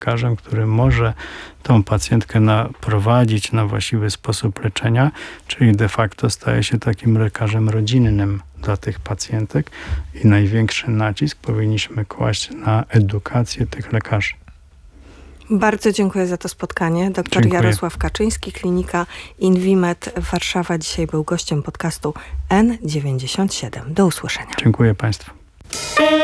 lekarzem, który może tą pacjentkę naprowadzić na właściwy sposób leczenia, czyli de facto staje się takim lekarzem rodzinnym dla tych pacjentek i największy nacisk powinniśmy kłaść na edukację tych lekarzy. Bardzo dziękuję za to spotkanie. Dr Jarosław Kaczyński, klinika Invimed Warszawa dzisiaj był gościem podcastu N97. Do usłyszenia. Dziękuję Państwu.